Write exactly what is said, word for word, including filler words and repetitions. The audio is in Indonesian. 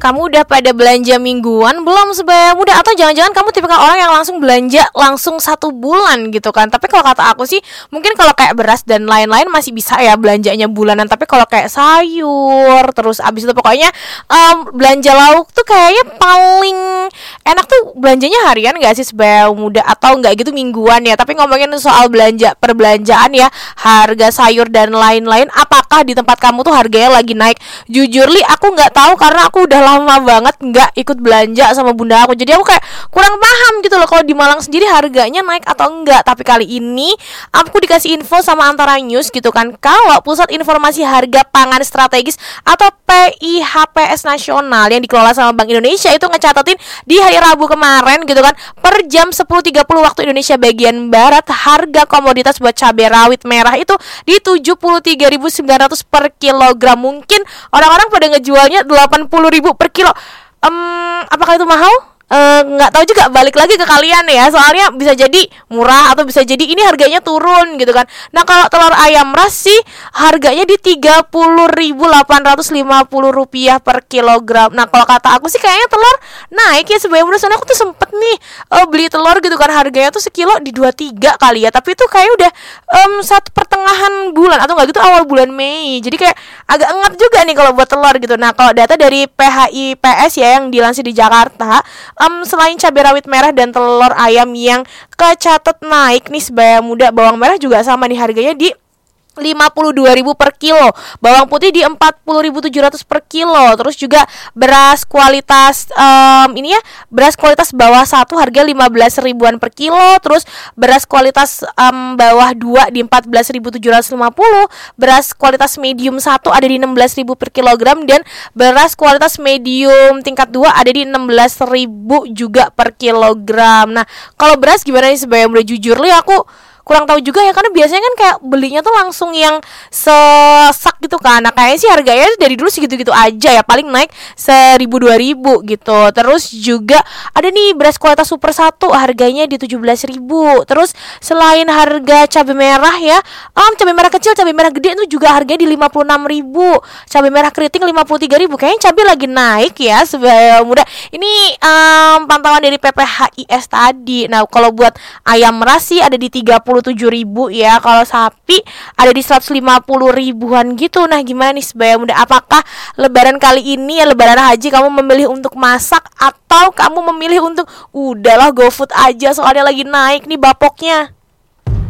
Kamu udah pada belanja mingguan belum sebaya muda? Atau jangan-jangan kamu tipikal orang yang langsung belanja langsung satu bulan gitu kan? Tapi kalau kata aku sih, mungkin kalau kayak beras dan lain-lain masih bisa ya belanjanya bulanan. Tapi kalau kayak sayur, terus abis itu pokoknya um, belanja lauk tuh kayaknya paling enak tuh belanjanya harian gak sih sebaya muda? Atau enggak gitu mingguan ya? Tapi ngomongin soal belanja perbelanjaan ya, harga sayur dan lain-lain, apakah di tempat kamu tuh harganya lagi naik? Jujur li, aku nggak tahu karena aku udah lama banget nggak ikut belanja sama bunda aku, jadi aku kayak kurang paham gitu loh kalau di Malang sendiri harganya naik atau enggak. Tapi kali ini aku dikasih info sama Antara News gitu kan, kalau Pusat Informasi Harga Pangan Strategis atau P I H P S Nasional yang dikelola sama Bank Indonesia itu ngecatatin di hari Rabu kemarin gitu kan, per jam sepuluh tiga puluh waktu Indonesia bagian Barat, harga komoditas buat cabai rawit merah itu di tujuh puluh tiga ribu sembilan ratus per kilogram. Mungkin orang-orang pada ngejualnya delapan puluh ribu per kilo. Um, apakah itu mahal? Nggak uh, tahu juga, balik lagi ke kalian ya, soalnya bisa jadi murah atau bisa jadi ini harganya turun gitu kan. Nah kalau telur ayam ras sih harganya di tiga puluh ribu delapan ratus lima puluh rupiah per kilogram. Nah kalau kata aku sih kayaknya telur naik ya sebelum muda, soalnya aku tuh sempet nih uh, beli telur gitu kan, harganya tuh sekilo di dua puluh tiga kali ya, tapi itu kayak udah um, satu pertengahan bulan atau nggak gitu awal bulan Mei, jadi kayak agak ngap juga nih kalau buat telur gitu. Nah kalau data dari P H I P S ya yang dilansir di Jakarta, Um, selain cabai rawit merah dan telur ayam yang kecatat naik nih sebaya muda, bawang merah juga sama nih harganya di lima puluh dua ribu per kilo, bawang putih di empat puluh ribu tujuh ratus per kilo. Terus juga beras kualitas um, ini ya, beras kualitas bawah satu harga lima belas ribuan per kilo. Terus beras kualitas um, bawah dua di empat belas ribu tujuh ratus lima puluh, beras kualitas medium satu ada di enam belas ribu per kilogram, dan beras kualitas medium tingkat dua ada di enam belas ribu juga per kilogram. Nah kalau beras gimana nih sebaya muda? Jujur li aku kurang tahu juga ya, karena biasanya kan kayak belinya tuh langsung yang sesak gitu kan. Nah kayaknya sih harganya dari dulu segitu-gitu aja ya, paling naik seribu dua ribu gitu. Terus juga ada nih beras kualitas super satu harganya di tujuh belas ribu. Terus selain harga cabai merah ya, um, cabai merah kecil, cabai merah gede itu juga harganya di lima puluh enam ribu. Cabai merah keriting lima puluh tiga ribu. Kayaknya cabai lagi naik ya sebaya muda. Ini um, pantauan dari P P H I S tadi. Nah kalau buat ayam ras sih ada di tiga puluh tujuh ribu ya. Kalau sapi ada di seratus lima puluh ribuan gitu. Nah gimana nih sebaya muda, apakah lebaran kali ini ya, lebaran haji, kamu memilih untuk masak atau kamu memilih untuk udahlah GoFood aja soalnya lagi naik nih bapoknya?